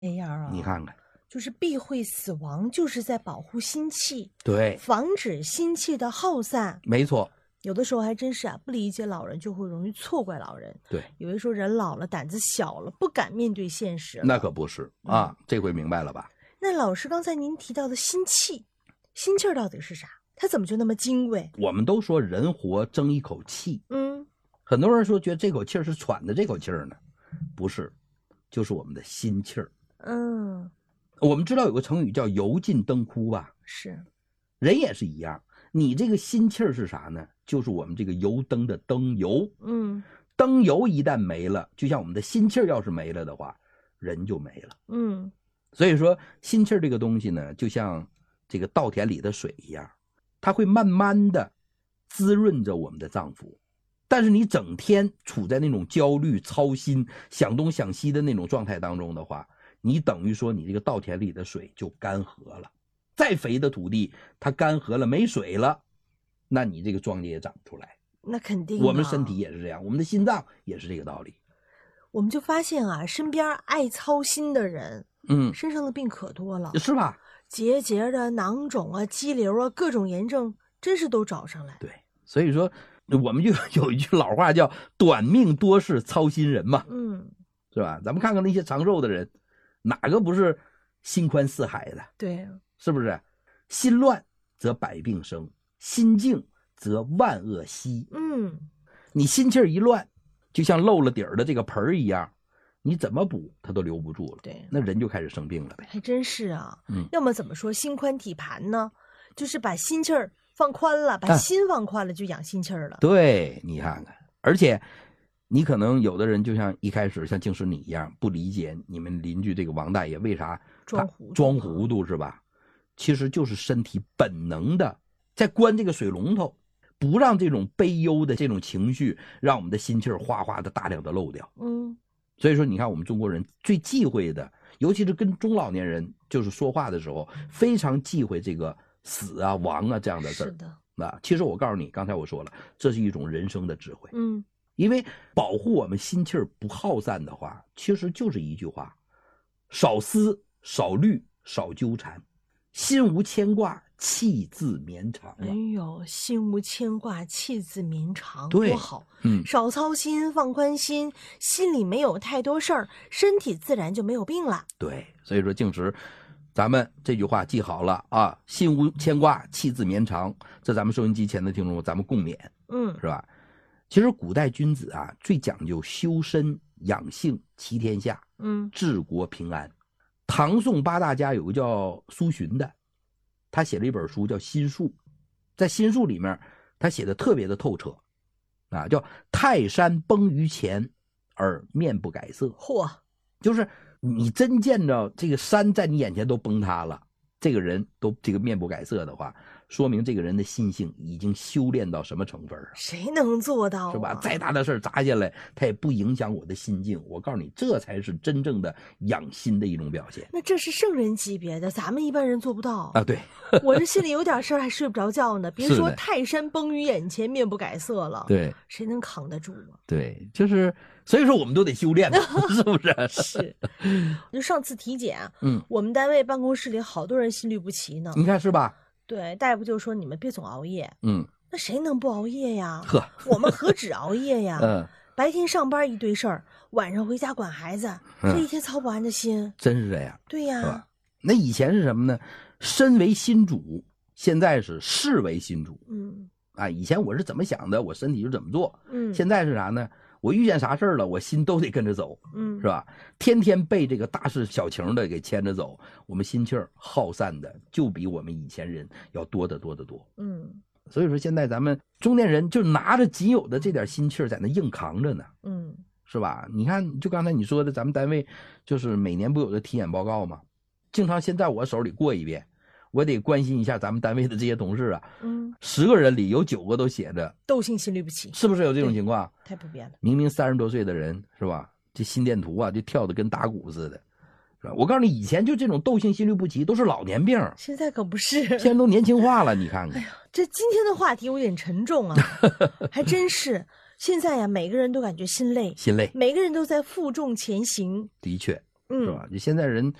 这样啊， 你看看， 就是避讳死亡，就是在保护心气， 对， 防止心气的耗散。 没错， 有的时候还真是啊，不理解老人就会容易错怪老人。 对， 以为说人老了胆子小了，不敢面对现实了。 那可不是啊，这回明白了吧？ 那老师刚才您提到的心气，心气儿到底是啥？它怎么就那么金贵？ 我们都说人活争一口气，很多人说觉得这口气儿是喘的这口气儿呢，不是，就是我们的心气儿。我们知道有个成语叫油尽灯枯吧？ 是， 人也是一样，你这个心气儿是啥呢？就是我们这个油灯的灯油。灯油一旦没了，就像我们的心气儿要是没了的话，人就没了。所以说心气儿这个东西呢，就像这个稻田里的水一样，它会慢慢的滋润着我们的脏腑。但是你整天处在那种焦虑、操心、想东想西的那种状态当中的话，你等于说你这个稻田里的水就干涸了。再肥的土地，它干涸了，没水了，那你这个庄稼也长不出来。 那肯定。 我们身体也是这样，我们的心脏也是这个道理。 我们就发现啊，身边爱操心的人，身上的病可多了， 是吧？ 结节的、囊肿啊、肌瘤啊，各种炎症，真是都找上来。 对，所以说我们就有一句老话叫短命多是操心人嘛，是吧？咱们看看那些长寿的人，哪个不是心宽似海的？ 对， 是不是？心乱则百病生，心静则万恶息。你心气儿一乱，就像漏了底儿的这个盆儿一样，你怎么补它都留不住了。 对， 那人就开始生病了呗。 还真是啊。要么怎么说心宽体盘呢？就是把心气儿放宽了，把心放宽了，就养心气儿了。 对，你看看，而且你可能有的人就像一开始像净是你一样，不理解你们邻居这个王大爷为啥装糊涂是吧？其实就是身体本能的在关这个水龙头，不让这种悲忧的这种情绪让我们的心气儿哗哗的大量的漏掉。所以说你看我们中国人最忌讳的，尤其是跟中老年人就是说话的时候，非常忌讳这个死啊亡啊这样的字儿。 是的。 其实我告诉你，刚才我说了，这是一种人生的智慧。因为保护我们心气儿不耗散的话，其实就是一句话：少思少虑少纠缠，心无牵挂气自绵长。 哎呦，心无牵挂气自绵长， 对， 多好。少操心，放宽心，心里没有太多事儿，身体自然就没有病了。 对，所以说净直咱们这句话记好了啊，心无牵挂气自绵长，这咱们收音机前的听众咱们共勉。是吧？其实古代君子啊，最讲究修身养性齐天下，治国平安。唐宋八大家有个叫苏洵的，他写了一本书叫《心术》，在《心术》里面他写的特别的透彻啊，叫泰山崩于前而面不改色。 嚯， 就是你真见着这个山在你眼前都崩塌了，这个人都这个面不改色的话，说明这个人的心性已经修炼到什么成分了？ 谁能做到啊？ 是吧？再大的事砸下来，它也不影响我的心境。我告诉你，这才是真正的养心的一种表现。 那这是圣人级别的，咱们一般人做不到啊。对， 我这心里有点事儿，还睡不着觉呢。别说泰山崩于眼前，面不改色了。 对， 谁能扛得住啊？ 对，就是所以说我们都得修炼，是不是？ 是。就上次体检，我们单位办公室里好多人心律不齐呢。 你看是吧？ 对，大夫就说你们别总熬夜。那谁能不熬夜呀？ 呵， 我们何止熬夜呀？白天上班一堆事儿，晚上回家管孩子，这一天操不完的心。 真是这样。 对呀。 那以前是什么呢？身为心主，现在是事为心主。以前我是怎么想的，我身体就怎么做。现在是啥呢？我遇见啥事儿了，我心都得跟着走，是吧？天天被这个大事小情的给牵着走，我们心气儿耗散的就比我们以前人要多得多得多。所以说现在咱们中年人就拿着仅有的这点心气儿在那硬扛着呢，是吧？你看，就刚才你说的，咱们单位就是每年不有的体检报告吗？经常先在我手里过一遍。我得关心一下咱们单位的这些同事啊，10个人里有9个都写着窦性心律不齐， 是不是有这种情况？ 太普遍了。 明明30多岁的人是吧？这心电图啊就跳得跟打鼓似的，是吧？我告诉你，以前就这种窦性心律不齐都是老年病， 现在可不是， 现在都年轻化了。你看看， 哎呀，这今天的话题有点沉重啊，还真是。现在呀，每个人都感觉心累， 心累， 每个人都在负重前行。 的确。 是吧？就现在人